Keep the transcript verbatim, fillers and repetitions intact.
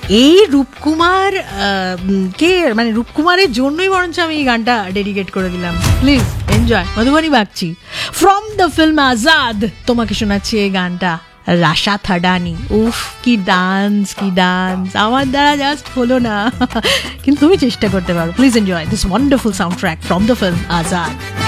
এই রূপকুমার কে মানে রূপকুমারের জন্যই বরঞ্চ আমি এই গানটা ডেডিকেট করে দিলাম। Please enjoy. Madhubani Bagchi from the film Azad তোমাকে শোনাচ্ছি এই গানটা। রাশা থাডানি, উফ কি ডান্স কি ডান্স, আমার দ্বারা জাস্ট হলো না, কিন্তু তুমি চেষ্টা করতে পারো। Please enjoy this wonderful sound track from the film Azad.